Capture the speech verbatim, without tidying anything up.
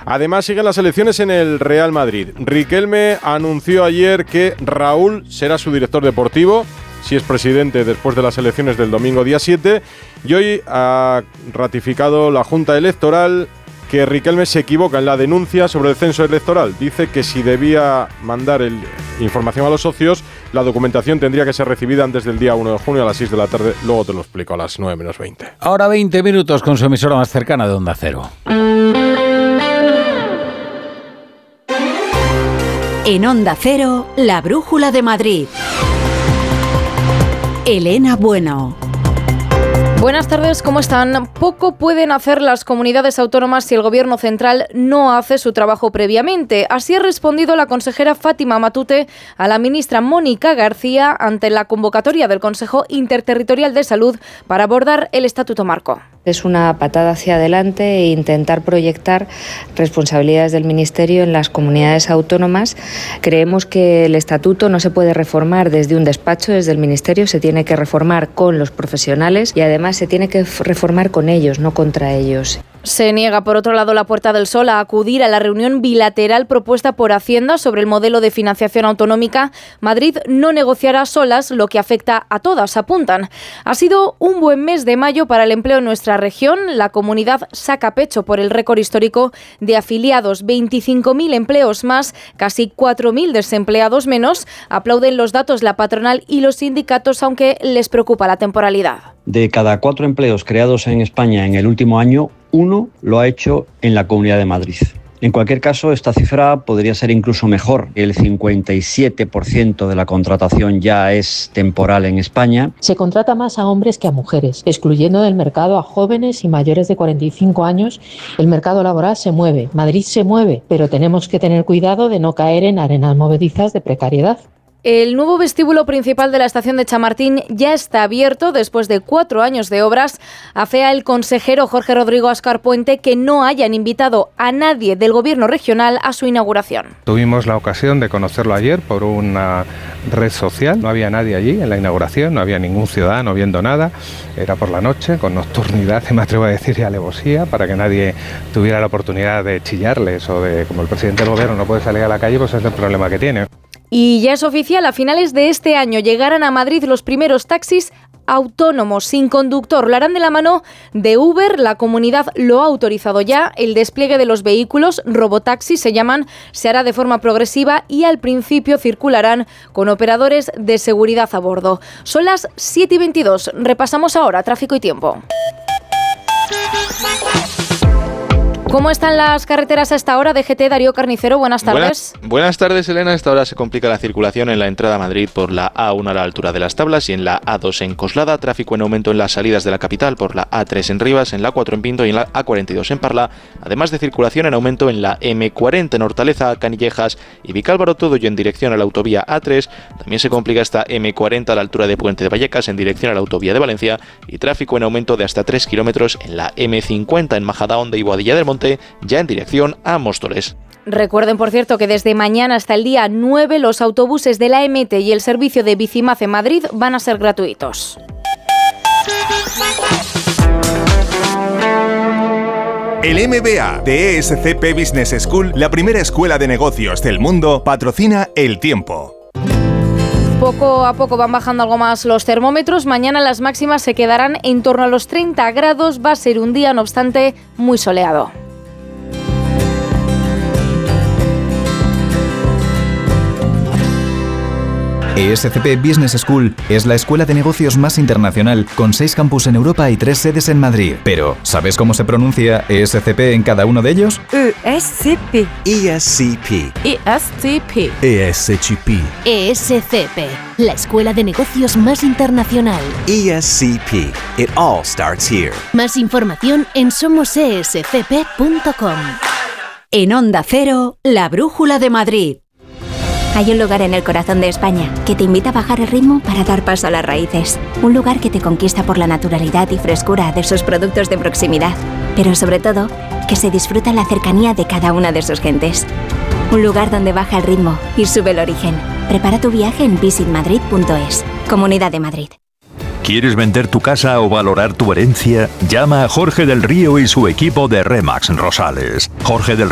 Además, siguen las elecciones en el Real Madrid. Riquelme anunció ayer que Raúl será su director deportivo, si es presidente después de las elecciones del domingo día siete, y hoy ha ratificado la Junta Electoral que Riquelme se equivoca en la denuncia sobre el censo electoral. Dice que si debía mandar el, información a los socios, la documentación tendría que ser recibida antes del día uno de junio a las seis de la tarde. Luego te lo explico a las nueve menos veinte. Ahora veinte minutos con su emisora más cercana de Onda Cero. En Onda Cero, la Brújula de Madrid. Elena Bueno. Buenas tardes, ¿cómo están? Poco pueden hacer las comunidades autónomas si el Gobierno central no hace su trabajo previamente. Así ha respondido la consejera Fátima Matute a la ministra Mónica García ante la convocatoria del Consejo Interterritorial de Salud para abordar el Estatuto Marco. Es una patada hacia adelante e intentar proyectar responsabilidades del Ministerio en las comunidades autónomas. Creemos que el Estatuto no se puede reformar desde un despacho, desde el Ministerio, se tiene que reformar con los profesionales y además se tiene que reformar con ellos, no contra ellos. Se niega, por otro lado, la Puerta del Sol a acudir a la reunión bilateral propuesta por Hacienda sobre el modelo de financiación autonómica. Madrid no negociará solas lo que afecta a todas, apuntan. Ha sido un buen mes de mayo para el empleo en nuestra región. La comunidad saca pecho por el récord histórico de afiliados, veinticinco mil empleos más, casi cuatro mil desempleados menos. Aplauden los datos la patronal y los sindicatos, aunque les preocupa la temporalidad. De cada cuatro empleos creados en España en el último año, uno lo ha hecho en la Comunidad de Madrid. En cualquier caso, esta cifra podría ser incluso mejor. El cincuenta y siete por ciento de la contratación ya es temporal en España. Se contrata más a hombres que a mujeres, excluyendo del mercado a jóvenes y mayores de cuarenta y cinco años. El mercado laboral se mueve, Madrid se mueve, pero tenemos que tener cuidado de no caer en arenas movedizas de precariedad. El nuevo vestíbulo principal de la estación de Chamartín ya está abierto después de cuatro años de obras. Afea el consejero Jorge Rodrigo Ascar-Puente que no hayan invitado a nadie del gobierno regional a su inauguración. Tuvimos la ocasión de conocerlo ayer por una red social. No había nadie allí en la inauguración, no había ningún ciudadano viendo nada. Era por la noche, con nocturnidad, me atrevo a decir, y alevosía, para que nadie tuviera la oportunidad de chillarles o de, como el presidente del gobierno no puede salir a la calle, pues es el problema que tiene. Y ya es oficial, a finales de este año llegarán a Madrid los primeros taxis autónomos, sin conductor. Lo harán de la mano de Uber, la comunidad lo ha autorizado ya. El despliegue de los vehículos, robotaxis se llaman, se hará de forma progresiva y al principio circularán con operadores de seguridad a bordo. Son las siete y veintidós, repasamos ahora tráfico y tiempo. ¿Cómo están las carreteras a esta hora? D G T, Darío Carnicero, buenas tardes. Buenas, buenas tardes, Elena. A esta hora se complica la circulación en la entrada a Madrid por la A uno a la altura de las Tablas y en la A dos en Coslada. Tráfico en aumento en las salidas de la capital por la A tres en Rivas, en la A cuatro en Pinto y en la A cuarenta y dos en Parla. Además de circulación en aumento en la M cuarenta en Hortaleza, Canillejas y Vicálvaro, todo ello en dirección a la autovía A tres. También se complica esta M cuarenta a la altura de Puente de Vallecas en dirección a la autovía de Valencia y tráfico en aumento de hasta tres kilómetros en la M cincuenta en Majadahonda y Boadilla del Monte, ya en dirección a Móstoles. Recuerden, por cierto, que desde mañana hasta el día nueve los autobuses de la E M E T y el servicio de Bicimaz en Madrid van a ser gratuitos. El M B A de E S C P Business School, la primera escuela de negocios del mundo, patrocina El Tiempo. Poco a poco van bajando algo más los termómetros. Mañana las máximas se quedarán en torno a los treinta grados. Va a ser un día, no obstante, muy soleado. E S C P Business School es la escuela de negocios más internacional, con seis campus en Europa y tres sedes en Madrid. Pero, ¿sabes cómo se pronuncia E S C P en cada uno de ellos? E S C P. E S C P. E S C P. E S C P. E S C P, la escuela de negocios más internacional. E S C P. It all starts here. Más información en somos e s c p punto com. En Onda Cero, la Brújula de Madrid. Hay un lugar en el corazón de España que te invita a bajar el ritmo para dar paso a las raíces. Un lugar que te conquista por la naturalidad y frescura de sus productos de proximidad. Pero sobre todo, que se disfruta la cercanía de cada una de sus gentes. Un lugar donde baja el ritmo y sube el origen. Prepara tu viaje en visit madrid punto es. Comunidad de Madrid. ¿Quieres vender tu casa o valorar tu herencia? Llama a Jorge del Río y su equipo de Remax Rosales. Jorge del